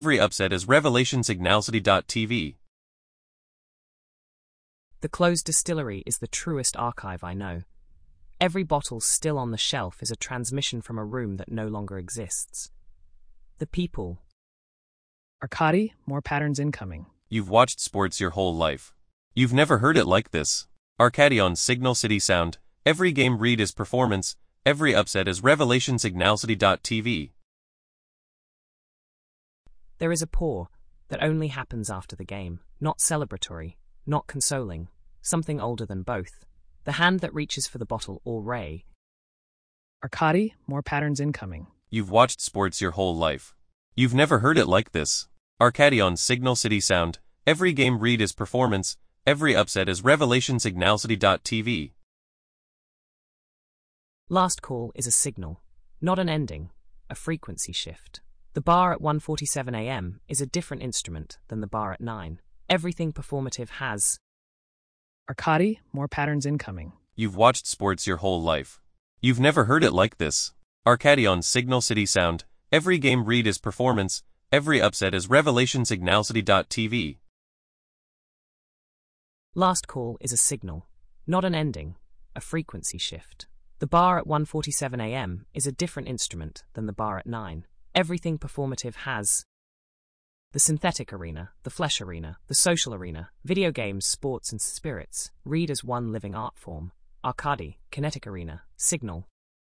Every upset is Revelation Signalcity.tv. The closed distillery is the truest archive I know. Every bottle still on the shelf is a transmission from a room that no longer exists. The people. Arcadi, more patterns incoming. You've watched sports your whole life. You've never heard it like this. Arcadi on Signal City Sound. Every game read is performance. Every upset is Revelation Signalcity.tv. There is a pour that only happens after the game, not celebratory, not consoling, something older than both. The hand that reaches for the bottle or ray. Arcadi, more patterns incoming. You've watched sports your whole life. You've never heard it like this. Arcadi on Signal City Sound. Every game read is performance. Every upset is Revelation Signalcity.tv. Last call is a signal, not an ending, a frequency shift. The bar at 1:47 a.m. is a different instrument than the bar at 9. Everything performative has. Arcadi, more patterns incoming. You've watched sports your whole life. You've never heard it like this. Arcadi on Signal City Sound. Every game read is performance. Every upset is Revelation Signalcity.tv. Last call is a signal, not an ending, a frequency shift. The bar at 1:47 a.m. is a different instrument than the bar at 9. Everything performative has. The synthetic arena, the flesh arena, the social arena, video games, sports and spirits, read as one living art form. Arcadi, kinetic arena, signal,